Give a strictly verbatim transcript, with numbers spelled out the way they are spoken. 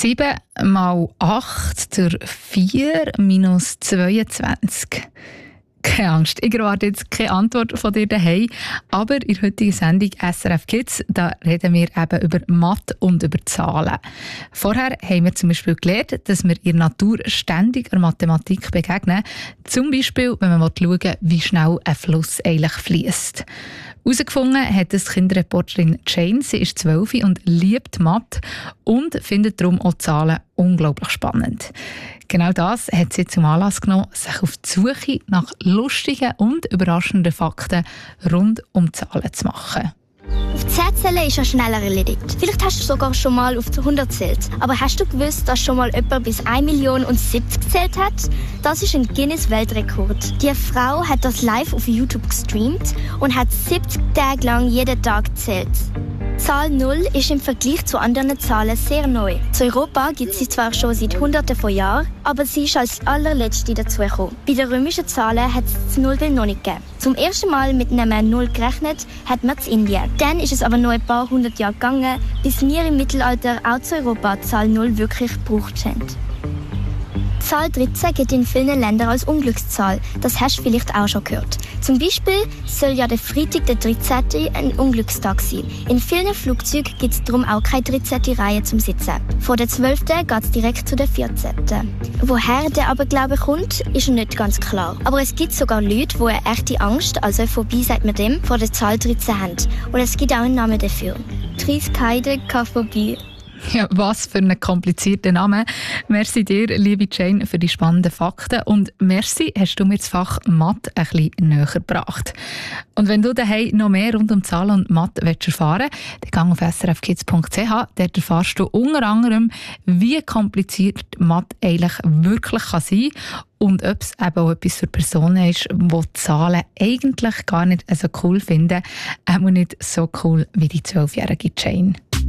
sieben mal acht durch vier minus zweiundzwanzig. Keine Angst, ich erwarte jetzt keine Antwort von dir daheim. Aber in der heutigen Sendung S R F Kids, da reden wir eben über Mathe und über Zahlen. Vorher haben wir zum Beispiel gelernt, dass wir in der Natur ständig der Mathematik begegnen. Zum Beispiel, wenn man schauen will, wie schnell ein Fluss eigentlich fließt. Herausgefunden hat das Kinderreporterin Jane. Sie ist zwölf und liebt Mathe und findet darum auch Zahlen unglaublich spannend. Genau das hat sie zum Anlass genommen, sich auf die Suche nach lustigen und überraschenden Fakten rund um Zahlen zu machen. Auf zehn zählen ist ja schneller erledigt. Vielleicht hast du sogar schon mal auf hundert gezählt. Aber hast du gewusst, dass schon mal jemand bis eine Million und siebzig gezählt hat? Das ist ein Guinness-Weltrekord. Die Frau hat das live auf YouTube gestreamt und hat siebzig Tage lang jeden Tag gezählt. Zahl null ist im Vergleich zu anderen Zahlen sehr neu. In Europa gibt es sie zwar schon seit Hunderten von Jahren, aber sie ist als allerletzte dazugekommen. Bei den römischen Zahlen hat es das Nullbild noch nicht gegeben. Zum ersten Mal mit einem Null gerechnet hat man in Indien. Dann ist es aber noch ein paar hundert Jahre gegangen, bis wir im Mittelalter auch zu Europa die Zahl null wirklich gebraucht haben. Die Zahl dreizehn gilt in vielen Ländern als Unglückszahl. Das hast du vielleicht auch schon gehört. Zum Beispiel soll ja der Freitag der dreizehnte ein Unglückstag sein. In vielen Flugzeugen gibt es darum auch keine dreizehnte Reihe zum Sitzen. Von der zwölften geht es direkt zu der vierzehnten Woher der Aberglaube kommt, ist nicht ganz klar. Aber es gibt sogar Leute, die eine echte Angst, also vorbei sagt man dem, vor der Zahl dreizehn haben. Und es gibt auch einen Namen dafür. Triskaidekaphobie. Ja, was für ein komplizierter Name. Merci dir, liebe Jane, für die spannenden Fakten. Und merci, hast du mir das Fach Mathe ein bisschen näher gebracht. Und wenn du daheim noch mehr rund um Zahlen und Mathe erfahren willst, dann geh auf s r f kids punkt c h. Dort erfährst du unter anderem, wie kompliziert Mathe eigentlich wirklich kann sein kann und ob es eben auch etwas für Personen ist, die Zahlen eigentlich gar nicht so cool finden, auch nicht so cool wie die zwölfjährige Jane.